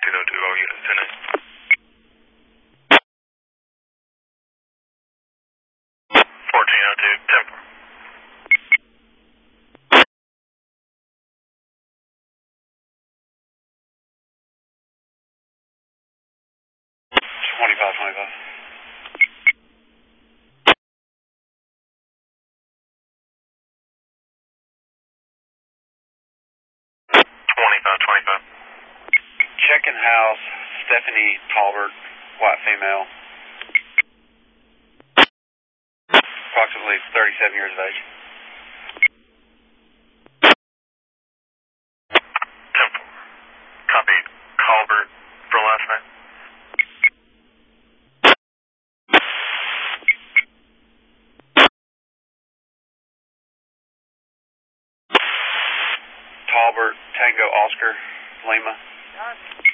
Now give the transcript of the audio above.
Duo Unit 10. 1402, Temple. 2525. 2525. Checking house, Stephanie Talbert, white female. Approximately 37 years of age. Temple. Copy. Colbert for last name. Talbert, Tango Oscar, Lima.